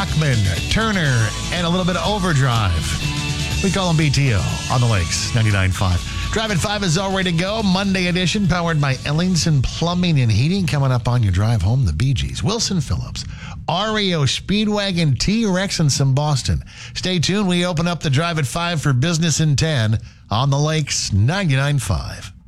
Bachman, Turner, and a little bit of Overdrive. We call them BTO on the Lakes, 99.5. Drive at 5 is all ready to go. Monday edition, powered by Ellingson Plumbing and Heating. Coming up on your drive home, the Bee Gees, Wilson Phillips, REO Speedwagon, T-Rex, and some Boston. Stay tuned. We open up the Drive at 5 for Business in 10 on the Lakes, 99.5.